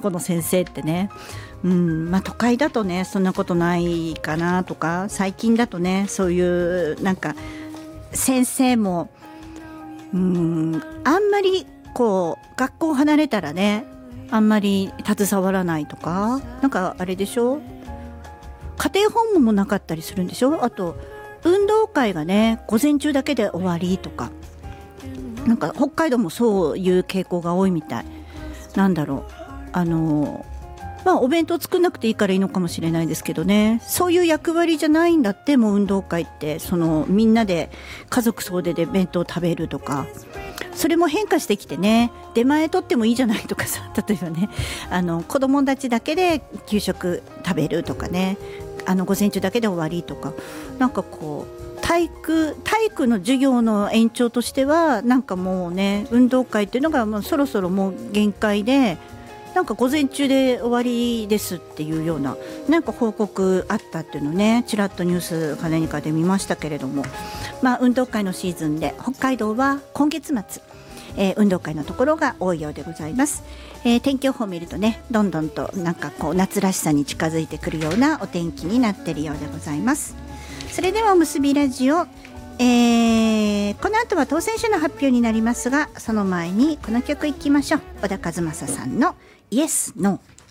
この先生ってね、都会だとねそんなことないかなとか、最近だとねそういうなんか先生もあんまりこう学校離れたらねあんまり携わらないとか、なんかあれでしょ、家庭訪問もなかったりするんでしょ。あと運動会がね午前中だけで終わりとか、なんか北海道もそういう傾向が多いみたい。なんだろう、お弁当作んなくていいからいいのかもしれないですけどね、そういう役割じゃないんだって。もう運動会ってそのみんなで家族総出で弁当食べるとか、それも変化してきてね、出前取ってもいいじゃないとかさ、例えばね子供たちだけで給食食べるとかね、午前中だけで終わりとか、なんかこう体育の授業の延長としてはなんかもうね運動会っていうのがもうそろそろもう限界で、なんか午前中で終わりですっていうようななんか報告あったっていうのね、ちらっとニュースか何かで見ましたけれども、運動会のシーズンで北海道は今月末、運動会のところが多いようでございます。天気予報を見るとね、どんどんとなんかこう夏らしさに近づいてくるようなお天気になっているようでございます。それではおむすびラジオ、この後は当選者の発表になりますが、その前にこの曲いきましょう。小田和正さんのイエスノー。